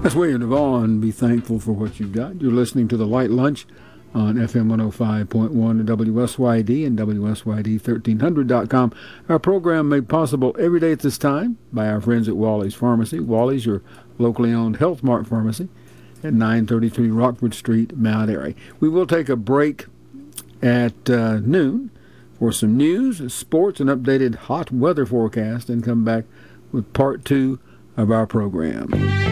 That's William Devon. Be thankful for what you've got. You're listening to The Light Lunch on FM 105.1 at WSYD and WSYD1300.com. Our program made possible every day at this time by our friends at Wally's Pharmacy. Wally's, your locally owned Health Mart pharmacy at 933 Rockford Street, Mount Airy. We will take a break at noon for some news, sports, and updated hot weather forecast, and come back with part two of our program.